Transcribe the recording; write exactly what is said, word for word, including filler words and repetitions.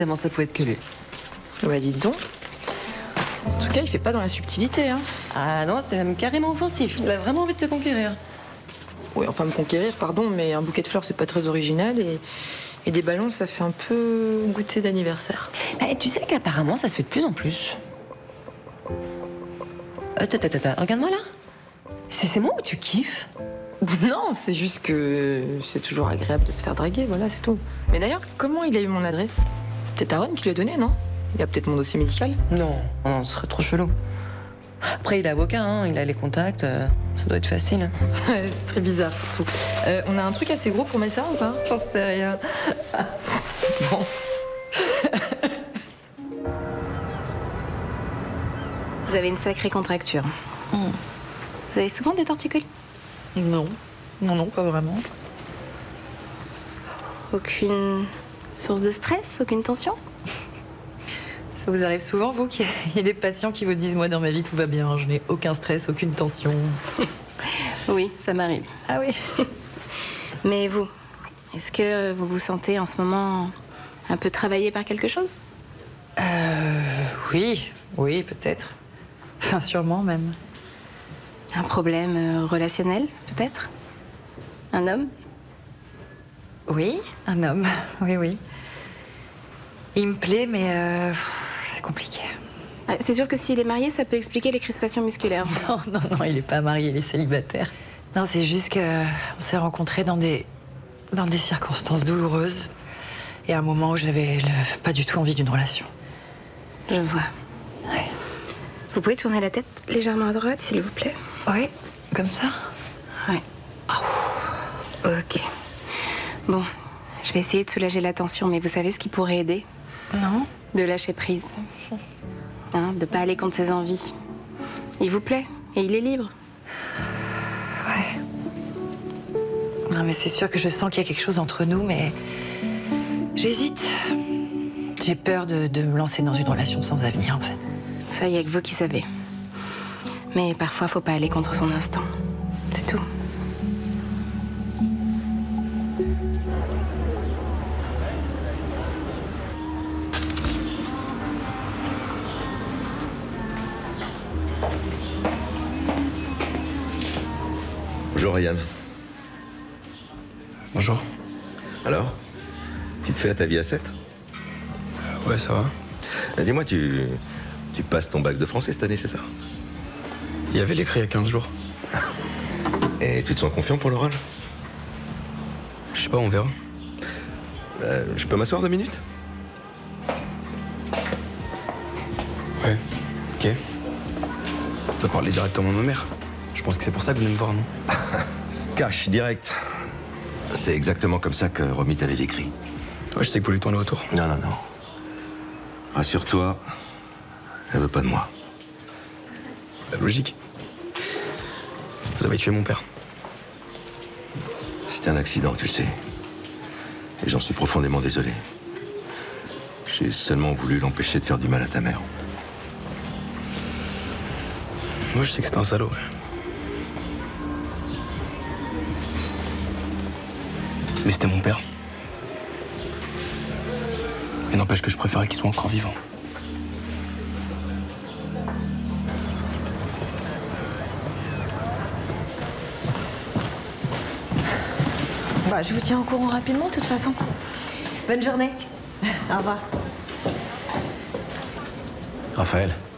Évidemment, ça pouvait être que lui. Bah dites donc. En tout cas, il fait pas dans la subtilité, hein. Ah non, c'est même carrément offensif. Il a vraiment envie de te conquérir. Oui, enfin me conquérir, pardon, mais un bouquet de fleurs, c'est pas très original et, et des ballons, ça fait un peu goûter d'anniversaire. Bah, tu sais qu'apparemment, ça se fait de plus en plus. Attends, attends, attends, regarde-moi là. C'est c'est moi ou tu kiffes? Non, c'est juste que c'est toujours agréable de se faire draguer, voilà, c'est tout. Mais d'ailleurs, comment il a eu mon adresse? C'est peut-être Aaron qui lui a donné, non? Il a peut-être mon dossier médical. Non, non, ce serait trop chelou. Après, il est avocat, hein, il a les contacts, euh, ça doit être facile. Ouais, c'est très bizarre, surtout. Euh, on a un truc assez gros pour mettre ça ou pas? J'en sais rien. Bon. Vous avez une sacrée contracture. Mmh. Vous avez souvent des torticolis? Non, non, non, pas vraiment. Aucune source de stress? Aucune tension? Ça vous arrive souvent, vous, qu'il y ait des patients qui vous disent « Moi, dans ma vie, tout va bien, je n'ai aucun stress, aucune tension. » Oui, ça m'arrive. Ah oui. Mais vous, est-ce que vous vous sentez en ce moment un peu travaillé par quelque chose? Euh... Oui, oui, peut-être. Enfin, sûrement même. Un problème euh, relationnel, peut-être? Un homme? Oui, un homme, oui, oui. Il me plaît, mais euh, c'est compliqué. Ah, c'est sûr que s'il est marié, ça peut expliquer les crispations musculaires. Non, non, non, il est pas marié, il est célibataire. Non, c'est juste que on s'est rencontrés dans des, dans des circonstances douloureuses et à un moment où j'avais le- pas du tout envie d'une relation. Je vois. Ouais. Vous pouvez tourner la tête légèrement à droite, s'il vous plaît? Oui, comme ça. Ouais. Ok. Bon, je vais essayer de soulager la tension, mais vous savez ce qui pourrait aider? Non. De lâcher prise. Hein, de pas aller contre ses envies. Il vous plaît et il est libre. Ouais. Non, mais c'est sûr que je sens qu'il y a quelque chose entre nous, mais j'hésite. J'ai peur de, de me lancer dans une relation sans avenir, en fait. Ça, y a que vous qui savez. Mais parfois, faut pas aller contre son instinct. C'est tout. Bonjour Ryan. Bonjour. Alors, tu te fais à ta vie à sept? Ouais, ça va. Euh, Dis-moi, tu, tu passes ton bac de français cette année, c'est ça? Il y avait l'écrit il y a quinze jours. Et tu te sens confiant pour le rôle? Je sais pas, on verra. Euh, je peux m'asseoir deux minutes? Ouais, ok. On peut parler directement à ma mère. Je pense que c'est pour ça que vous venez me voir, non? Cash, direct. C'est exactement comme ça que Romy t'avait décrit. Ouais, je sais que vous lui tournez autour. Non, non, non. Rassure-toi, elle veut pas de moi. C'est logique. Vous avez tué mon père. C'était un accident, tu le sais. Et j'en suis profondément désolé. J'ai seulement voulu l'empêcher de faire du mal à ta mère. Moi, je sais que c'est un salaud, ouais. Mais c'était mon père. Mais n'empêche que je préférais qu'il soit encore vivant. Bah, je vous tiens au courant rapidement, de toute façon. Bonne journée. Au revoir. Raphaël.